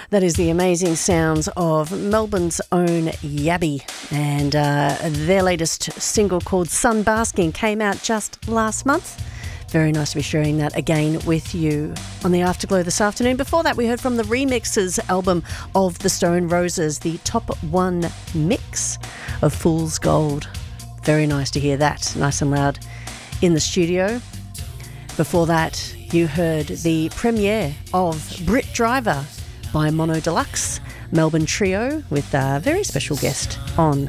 That is the amazing sounds of Melbourne's own Yabby, and their latest single called Sunbasking came out just last month. Very nice to be sharing that again with you on the Afterglow this afternoon. Before that, we heard from the Remixes album of the Stone Roses, the top one mix of Fool's Gold. Very nice to hear that, nice and loud in the studio. Before that, you heard the premiere of Brit Driver by Mono Deluxe, Melbourne trio with a very special guest on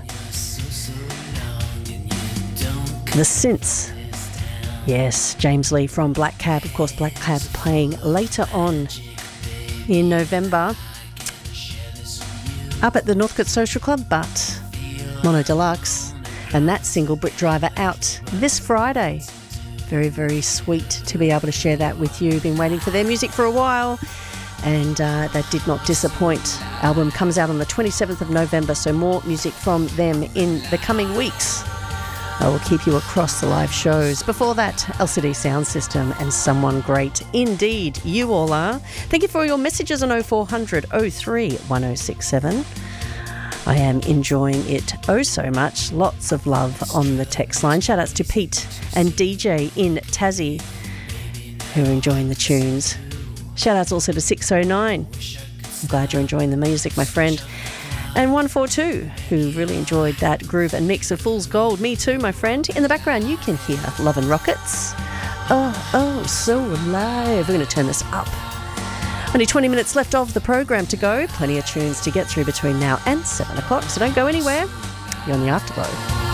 the synths. Yes, James Lee from Black Cab. Of course, Black Cab playing later on in November up at the Northcote Social Club, but Mono Deluxe and that single Brit Driver out this Friday. Very, very sweet to be able to share that with you. Been waiting for their music for a while, and that did not disappoint. Album comes out on the 27th of November, so more music from them in the coming weeks. I will keep you across the live shows. Before that, LCD Sound System and Someone Great. Indeed, you all are. Thank you for your messages on 0400 03 1067. I am enjoying it oh so much. Lots of love on the text line. Shout outs to Pete and DJ in Tassie who are enjoying the tunes. Shout outs also to 609. I'm glad you're enjoying the music, my friend. And 142, who really enjoyed that groove and mix of Fool's Gold. Me too, my friend. In the background, you can hear Love and Rockets. Oh, so alive. We're going to turn this up. Only 20 minutes left of the program to go. Plenty of tunes to get through between now and 7 o'clock, so don't go anywhere. You're on the Afterglow.